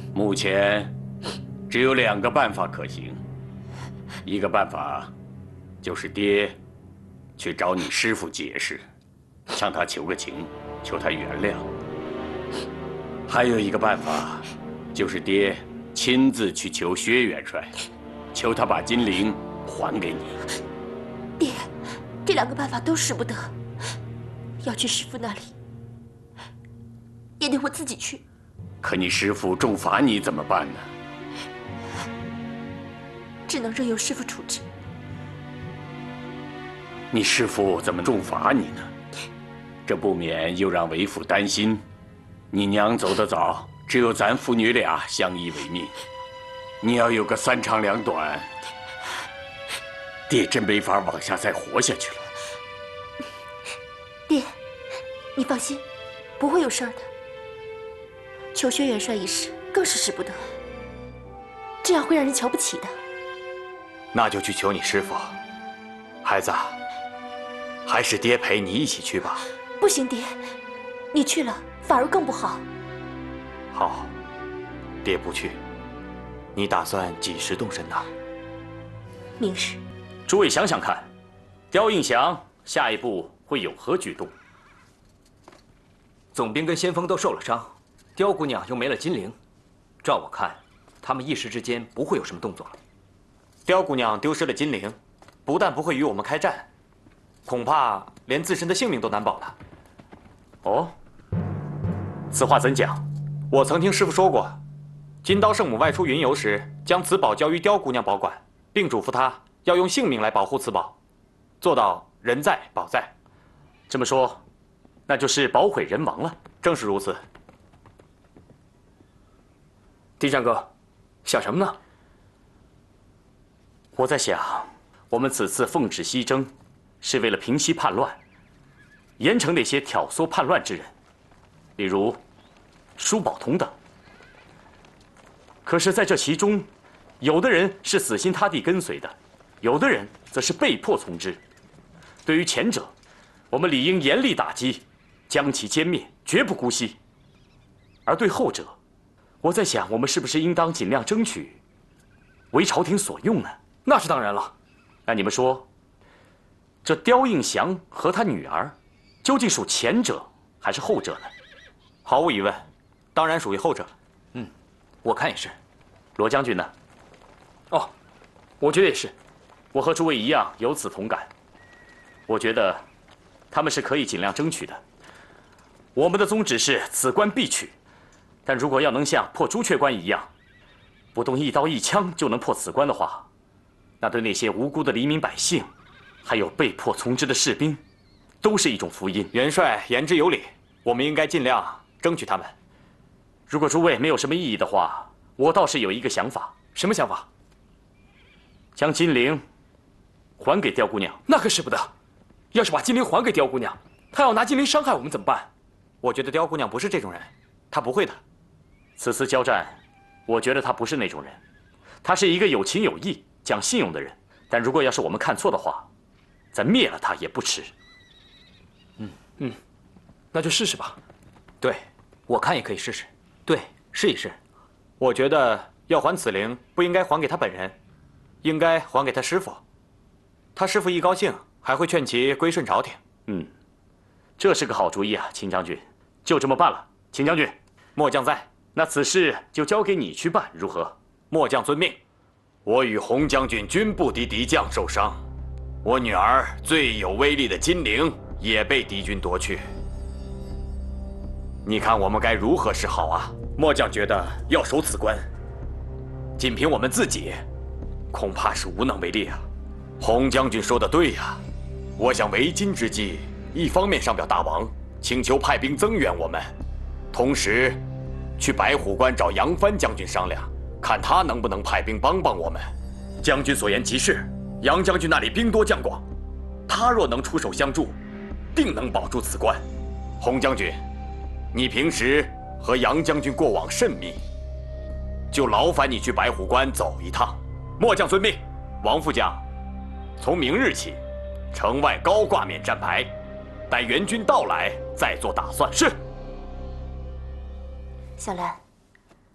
目前只有2个办法可行。一个办法就是爹去找你师傅解释，向他求个情，求他原谅。还有一个办法，就是爹亲自去求薛元帅，求他把金陵还给你。 爹，这2个办法都使不得。要去师傅那里，也得我自己去。 可你师傅重罚你怎么办呢？ 只能任由师傅处置。 你师傅怎么重罚你呢？这不免又让为父担心。你娘走得早，只有咱父女俩相依为命。你要有个3长2短，爹真没法往下再活下去了。 爹，你放心，不会有事儿的。求薛元帅一事更是使不得，这样会让人瞧不起的。 那就去求你师傅，孩子，还是爹陪你一起去吧。 不行，爹，你去了反而更不好。 好，爹不去。你打算几时动身呢？ 明日。 诸位想想看，刁应祥下一步会有何举动？ 总兵跟先锋都受了伤，刁姑娘又没了金陵，照我看，他们一时之间不会有什么动作了。 刁姑娘丢失了金陵，不但不会与我们开战，恐怕连自身的性命都难保了。 哦，此话怎讲？ 我曾听师傅说过，金刀圣母外出云游时，将此宝交于刁姑娘保管，并嘱咐她要用性命来保护此宝，做到人在宝在。 这么说，那就是宝毁人亡了。 正是如此。 地战哥，想什么呢？ 我在想，我们此次奉旨西征，是为了平息叛乱，严惩那些挑唆叛乱之人，例如舒宝同等。可是，在这其中，有的人是死心塌地跟随的，有的人则是被迫从之。对于前者，我们理应严厉打击，将其歼灭，绝不姑息；而对后者，我在想，我们是不是应当尽量争取为朝廷所用呢？ 那是当然了。 那你们说，这刁应祥和他女儿，究竟属前者还是后者呢？ 毫无疑问，当然属于后者。 我看也是。 罗将军呢？ 哦，我觉得也是。 我和诸位一样有此同感。我觉得他们是可以尽量争取的。我们的宗旨是此关必取，但如果要能像破朱雀关一样，不动一刀一枪就能破此关的话，那对那些无辜的黎民百姓，还有被迫从之的士兵，都是一种福音。 元帅言之有理，我们应该尽量争取他们。 如果诸位没有什么异议的话，我倒是有一个想法。 什么想法？ 将金陵还给刁姑娘。 那可使不得。要是把金陵还给刁姑娘，她要拿金陵伤害我们怎么办？ 我觉得刁姑娘不是这种人，她不会的。 此次交战，我觉得她不是那种人，她是一个有情有义、讲信用的人。但如果要是我们看错的话，咱灭了她也不迟。 那就试试吧。 对， 我看也可以试试。对，试一试。 我觉得要还此陵，不应该还给他本人，应该还给他师傅。他师傅一高兴，还会劝其归顺朝廷。 这是个好主意啊，秦将军，就这么办了。秦将军， 末将在。 那此事就交给你去办，如何？ 末将遵命。我与洪将军均不敌敌将受伤，我女儿最有威力的金陵也被敌军夺去。你看我们该如何是好啊？末将觉得要守此关，仅凭我们自己，恐怕是无能为力啊。洪将军说的对呀，我想为今之计，一方面上表大王，请求派兵增援我们，同时去白虎关找杨帆将军商量，看他能不能派兵帮帮我们。将军所言极是，杨将军那里兵多将广，他若能出手相助，定能保住此关。洪将军，你平时和杨将军过往甚密，就劳烦你去白虎关走一趟。末将遵命。王副将，从明日起，城外高挂免战牌，待援军到来再做打算。是。 小兰。